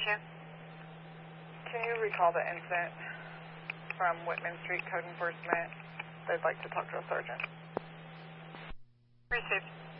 Can you recall the incident from Whitman Street Code Enforcement? They'd like to talk to a sergeant. Received.